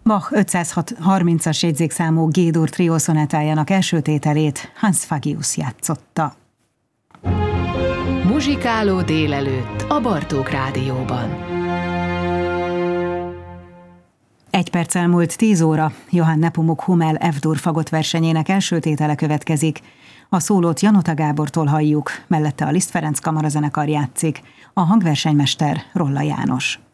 Bach 530-as jegyzékszámú G-dur trió szonátájának első tételét Hans Fagius játszotta. Muzsikáló délelőtt a Bartók Rádióban. 1 perccel múlt 10 óra, Johann Nepomuk Hummel F-dur fagott versenyének első tétele következik. A szólót Janota Gábortól halljuk, mellette a Liszt Ferenc kamarazenekar játszik, a hangversenymester Rolla János.